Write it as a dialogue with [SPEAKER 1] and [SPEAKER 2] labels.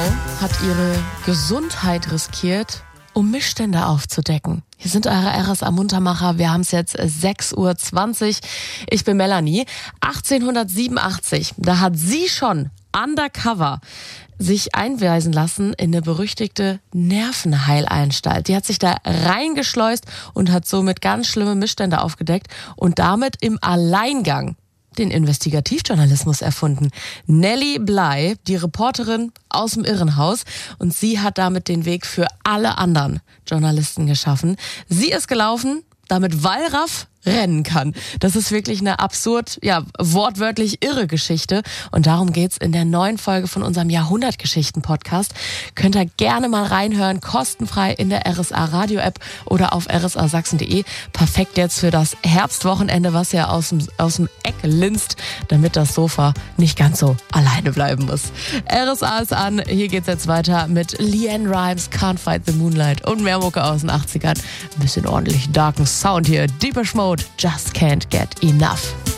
[SPEAKER 1] Hat ihre Gesundheit riskiert, um Missstände aufzudecken. Hier sind eure RSA Muntermacher. Wir haben es jetzt 6:20 Uhr. Ich bin Melanie. 1887, da hat sie schon undercover sich einweisen lassen in eine berüchtigte Nervenheilanstalt. Die hat sich da reingeschleust und hat somit ganz schlimme Missstände aufgedeckt und damit im Alleingang den Investigativjournalismus erfunden. Nellie Bly, die Reporterin aus dem Irrenhaus, und sie hat damit den Weg für alle anderen Journalisten geschaffen. Sie ist gelaufen, damit Wallraff rennen kann. Das ist wirklich eine absurd, wortwörtlich irre Geschichte. Und darum geht's in der neuen Folge von unserem Jahrhundertgeschichten-Podcast. Könnt ihr gerne mal reinhören, kostenfrei in der RSA Radio-App oder auf rsasachsen.de. Perfekt jetzt für das Herbstwochenende, was ja aus dem Eck linst, damit das Sofa nicht ganz so alleine bleiben muss. RSA ist an. Hier geht's jetzt weiter mit Leanne Rimes, Can't Fight the Moonlight und mehr Mucke aus den 80ern. Ein bisschen ordentlich darken Sound hier. Deepish Mode, Just Can't Get Enough.